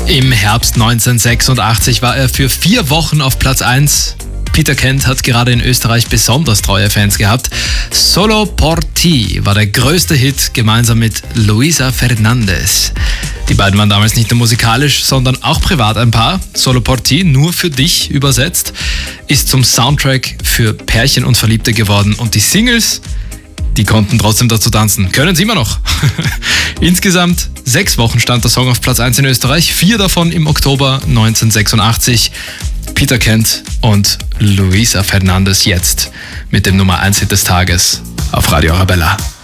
Im Herbst 1986 war er für 4 Wochen auf Platz 1. Peter Kent hat gerade in Österreich besonders treue Fans gehabt. Solo por ti war der größte Hit, gemeinsam mit Luisa Fernandez. Die beiden waren damals nicht nur musikalisch, sondern auch privat ein Paar. Solo por ti, nur für dich übersetzt, ist zum Soundtrack für Pärchen und Verliebte geworden. Und die Singles, die konnten trotzdem dazu tanzen. Können sie immer noch. Insgesamt 6 Wochen stand der Song auf Platz 1 in Österreich, 4 davon im Oktober 1986. Peter Kent und Luisa Fernandez jetzt mit dem Nummer 1 Hit des Tages auf Radio Arabella.